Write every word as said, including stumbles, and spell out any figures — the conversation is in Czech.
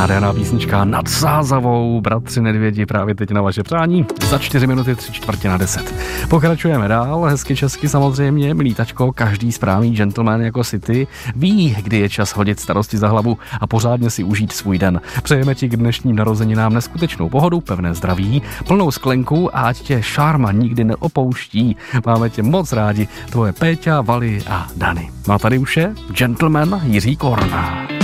Nádherná písnička Nad Sázavou, bratři Nedvědi, právě teď na vaše přání. Za čtyři minuty tři čtvrtě na deset. Pokračujeme dál, hezky česky samozřejmě, milý tačko, každý správný gentleman jako si ty ví, kdy je čas hodit starosti za hlavu a pořádně si užít svůj den. Přejeme ti k dnešním narozeninám neskutečnou pohodu, pevné zdraví, plnou sklenku a ať tě šárma nikdy neopouští. Máme tě moc rádi, tvoje Péťa, Vali a Dany. No a tady už je gentleman Jiří Korna.